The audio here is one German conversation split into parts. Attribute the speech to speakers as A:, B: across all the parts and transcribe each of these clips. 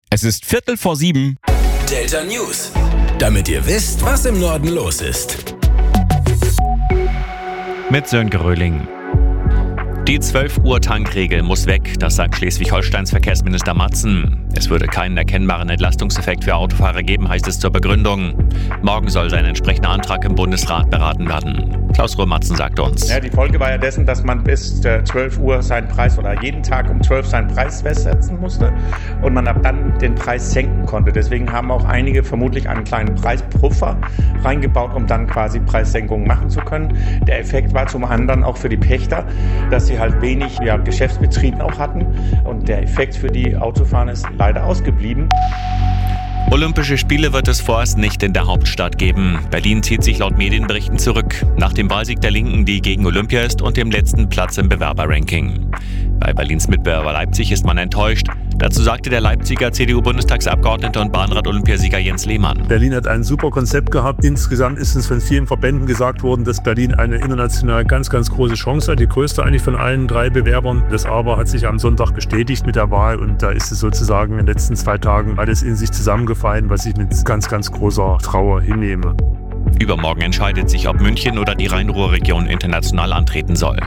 A: Es ist 6:45.
B: Delta News. Damit ihr wisst, was im Norden los ist.
C: Mit Sönke Röhling. Die 12-Uhr-Tankregel muss weg, das sagt Schleswig-Holsteins Verkehrsminister Matzen. Es würde keinen erkennbaren Entlastungseffekt für Autofahrer geben, heißt es zur Begründung. Morgen soll sein entsprechender Antrag im Bundesrat beraten werden. Klaus Ruhr-Matzen sagt uns.
D: Ja, die Folge war ja dessen, dass man bis 12 Uhr seinen Preis oder jeden Tag um 12 seinen Preis festsetzen musste und man ab dann den Preis senken konnte. Deswegen haben auch einige vermutlich einen kleinen Preispuffer reingebaut, um dann quasi Preissenkungen machen zu können. Der Effekt war zum anderen auch für die Pächter, dass sie halt wenig Geschäftsbetrieb auch hatten und der Effekt für die Autofahrer ist leider ausgeblieben.
C: Olympische Spiele wird es vorerst nicht in der Hauptstadt geben. Berlin zieht sich laut Medienberichten zurück. Nach dem Wahlsieg der Linken, die gegen Olympia ist, und dem letzten Platz im Bewerberranking. Bei Berlins Mitbewerber Leipzig ist man enttäuscht. Dazu sagte der Leipziger CDU-Bundestagsabgeordnete und Bahnrad-Olympiasieger Jens Lehmann.
E: Berlin hat ein super Konzept gehabt. Insgesamt ist es von vielen Verbänden gesagt worden, dass Berlin eine international ganz, ganz große Chance hat. Die größte eigentlich von allen 3 Bewerbern. Das aber hat sich am Sonntag bestätigt mit der Wahl. Und da ist es sozusagen in den letzten 2 Tagen alles in sich zusammengefallen, was ich mit ganz, ganz großer Trauer hinnehme.
C: Übermorgen entscheidet sich, ob München oder die Rhein-Ruhr-Region international antreten soll.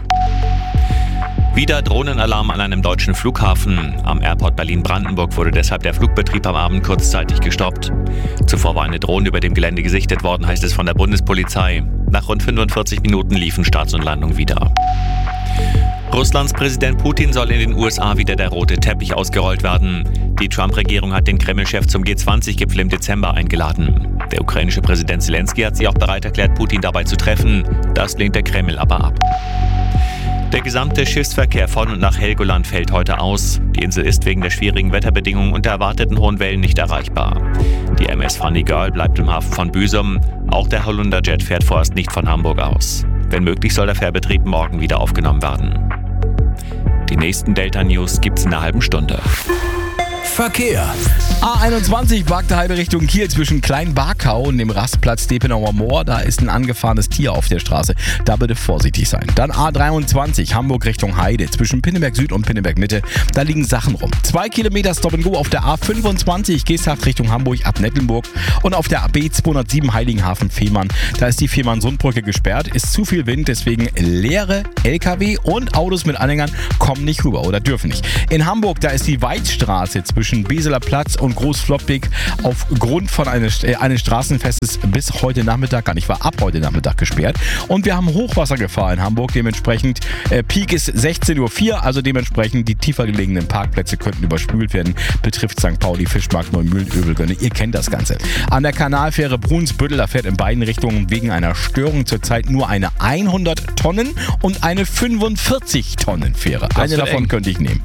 C: Wieder Drohnenalarm an einem deutschen Flughafen. Am Airport Berlin-Brandenburg wurde deshalb der Flugbetrieb am Abend kurzzeitig gestoppt. Zuvor war eine Drohne über dem Gelände gesichtet worden, heißt es von der Bundespolizei. Nach rund 45 Minuten liefen Starts und Landung wieder. Russlands Präsident Putin soll in den USA wieder der rote Teppich ausgerollt werden. Die Trump-Regierung hat den Kreml-Chef zum G20-Gipfel im Dezember eingeladen. Der ukrainische Präsident Zelensky hat sich auch bereit erklärt, Putin dabei zu treffen. Das lehnt der Kreml aber ab. Der gesamte Schiffsverkehr von und nach Helgoland fällt heute aus. Die Insel ist wegen der schwierigen Wetterbedingungen und der erwarteten hohen Wellen nicht erreichbar. Die MS Funny Girl bleibt im Hafen von Büsum. Auch der Holunderjet fährt vorerst nicht von Hamburg aus. Wenn möglich soll der Fährbetrieb morgen wieder aufgenommen werden. Die nächsten Delta News gibt's in einer halben Stunde.
B: Verkehr.
A: A21 Bagdeheide Richtung Kiel zwischen Kleinbarkau und dem Rastplatz Depenauer Moor. Da ist ein angefahrenes Tier auf der Straße. Da bitte vorsichtig sein. Dann A23 Hamburg Richtung Heide zwischen Pinneberg Süd und Pinneberg Mitte. Da liegen Sachen rum. 2 Kilometer Stop and Go auf der A25 Geesthacht Richtung Hamburg ab Nettelnburg. Und auf der B207 Heiligenhafen-Fehmarn. Da ist die Fehmarn-Sundbrücke gesperrt. Ist zu viel Wind, deswegen leere LKW und Autos mit Anhängern kommen nicht rüber oder dürfen nicht. In Hamburg, da ist die Weidstraße zwischen Beseler Platz und Großflottbek aufgrund von eines Straßenfestes bis heute Nachmittag, gar nicht, war ab heute Nachmittag gesperrt. Und wir haben Hochwassergefahr in Hamburg, dementsprechend Peak ist 16:04 Uhr, also dementsprechend die tiefer gelegenen Parkplätze könnten überspült werden. Betrifft St. Pauli, Fischmarkt, Neumühlen, Övelgönne. Ihr kennt das Ganze. An der Kanalfähre Brunsbüttel, da fährt in beiden Richtungen wegen einer Störung zurzeit nur eine 100 Tonnen und eine 45 Tonnen Fähre. Eine davon könnte ich nehmen.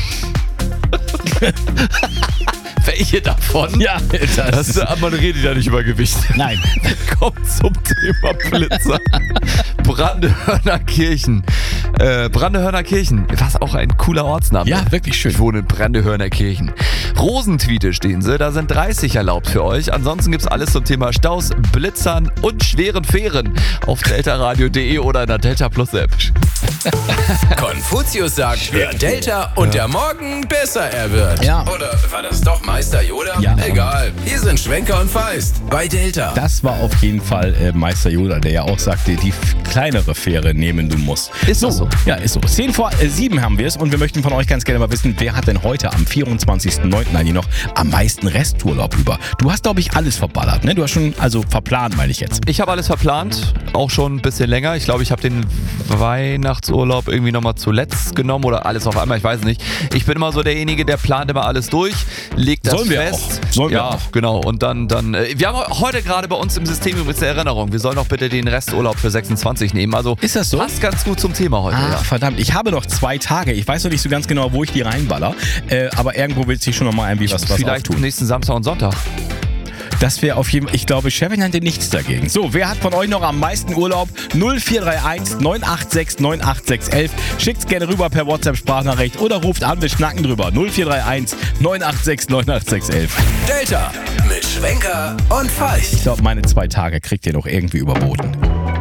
F: Welche davon?
A: Ja,
F: man redet ja nicht über Gewicht.
A: Nein.
F: Kommt zum Thema Blitzer. Brandehörnerkirchen. Brandehörnerkirchen, was auch ein cooler Ortsname.
A: Ja, wirklich schön.
F: Ich wohne in Brandehörnerkirchen. Rosentwiete stehen sie, da sind 30 erlaubt für euch. Ansonsten gibt's alles zum Thema Staus, Blitzern und schweren Fähren auf deltaradio.de oder in der Delta Plus App.
B: Konfuzius sagt, wer Delta und der Morgen besser er wird.
A: Ja.
B: Oder war das doch Meister Yoda?
A: Ja.
B: Egal, hier sind Schwenker und Feist bei Delta.
A: Das war auf jeden Fall Meister Yoda, der ja auch sagte, die kleinere Fähre nehmen du musst.
F: Ist das so?
A: Ja, ist so. 6:10 haben wir es und wir möchten von euch ganz gerne mal wissen, wer hat denn heute am 24.09. eigentlich noch am meisten Resturlaub über? Du hast, glaube ich, alles verballert, ne? Du hast schon, also verplant, meine ich jetzt.
F: Ich habe alles verplant, auch schon ein bisschen länger. Ich glaube, ich habe den Weihnachtsurlaub irgendwie nochmal zuletzt genommen oder alles auf einmal, ich weiß nicht. Ich bin immer so derjenige, der plant immer alles durch, legt das fest.
A: Sollen wir
F: ja,
A: auch.
F: Genau. Und dann, wir haben heute gerade bei uns im System übrigens eine Erinnerung, wir sollen doch bitte den Resturlaub für 26 nehmen. Also
A: ist das so?
F: Passt ganz gut zum Thema heute.
A: Ah,
F: ja.
A: verdammt, ich habe noch 2 Tage. Ich weiß noch nicht so ganz genau, wo ich die reinballer. Aber irgendwo will sich schon noch mal irgendwie was
F: Vielleicht
A: auftun.
F: nächsten Samstag und Sonntag.
A: Das wäre auf jeden Fall, ich glaube, Chefin hätte nichts dagegen. So, wer hat von euch noch am meisten Urlaub? 0431 986 98611. Schickt's gerne rüber per WhatsApp-Sprachnachricht oder ruft an, wir schnacken drüber. 0431 986 98611.
B: Delta mit Schwenker und Feist.
A: Ich glaube, meine 2 Tage kriegt ihr noch irgendwie überboten.